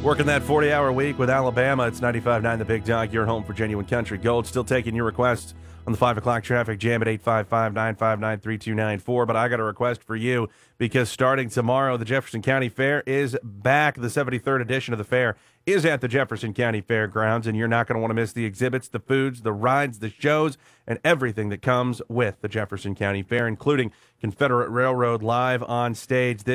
Working that 40-hour week with Alabama. It's 95.9 The Big Dog, your home for genuine country gold. Still taking your requests on the 5 o'clock traffic jam at 855-959-3294. But I got a request for you because starting tomorrow, the Jefferson County Fair is back. The 73rd edition of the fair is at the Jefferson County Fairgrounds, and you're not going to want to miss the exhibits, the foods, the rides, the shows, and everything that comes with the Jefferson County Fair, including Confederate Railroad live on stage.